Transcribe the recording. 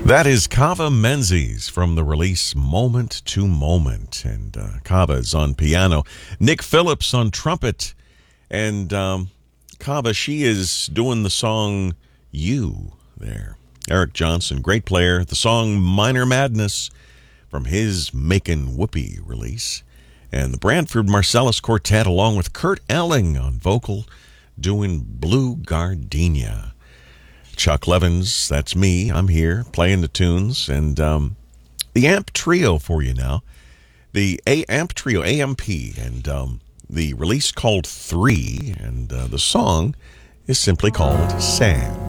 That is Kava Menzies from the release Moment to Moment. And Kava is on piano. Nick Phillips on trumpet. And Kava, she is doing the song You there. Eric Johnson, great player. The song Minor Madness from his Makin' Whoopee release. And the Branford Marcellus Quartet along with Kurt Elling on vocal doing Blue Gardenia. Chuck Levins, that's me. I'm here playing the tunes. And the Amp Trio for you now. The Amp Trio, AMP, and the release called 3, and the song is simply called Sand.